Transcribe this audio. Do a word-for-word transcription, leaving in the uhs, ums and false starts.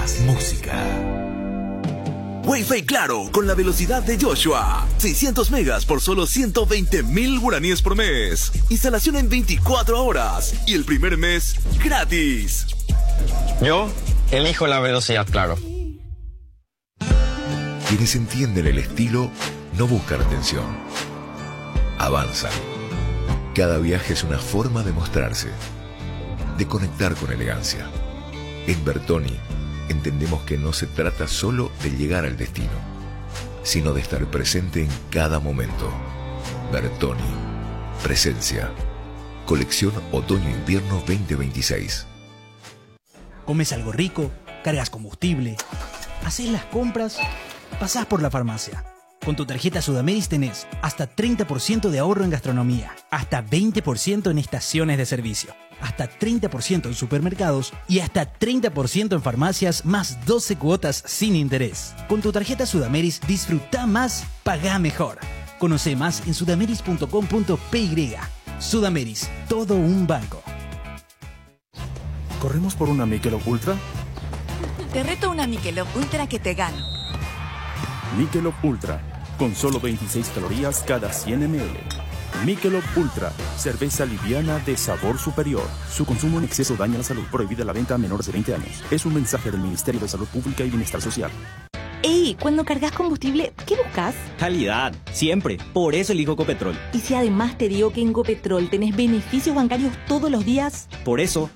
más música. Wi-Fi Claro, con la velocidad de Joshua. seiscientos megas por solo ciento veinte mil guaraníes por mes. Instalación en veinticuatro horas. Y el primer mes, gratis. Yo elijo la velocidad Claro. Quienes entienden el estilo no buscan atención. Avanzan. Cada viaje es una forma de mostrarse, de conectar con elegancia. En Bertoni entendemos que no se trata solo de llegar al destino, sino de estar presente en cada momento. Bertoni. Presencia. Colección Otoño-Invierno veinte veintiséis. Comes algo rico, cargas combustible, haces las compras, pasás por la farmacia. Con tu tarjeta Sudameris tenés hasta treinta por ciento de ahorro en gastronomía, hasta veinte por ciento en estaciones de servicio, hasta treinta por ciento en supermercados y hasta treinta por ciento en farmacias, más doce cuotas sin interés. Con tu tarjeta Sudameris disfruta más, pagá mejor. Conoce más en sudameris punto com punto pe y. Sudameris, todo un banco. ¿Corremos por una Michelob Ultra? Te reto una Michelob Ultra que te gano. Michelob Ultra, con solo veintiséis calorías cada cien mililitros. Michelob Ultra, cerveza liviana de sabor superior. Su consumo en exceso daña la salud. Prohibida la venta a menores de veinte años. Es un mensaje del Ministerio de Salud Pública y Bienestar Social. Ey, cuando cargas combustible, ¿qué buscas? Calidad, siempre. Por eso elijo Ecopetrol. ¿Y si además te digo que en Ecopetrol tenés beneficios bancarios todos los días? Por eso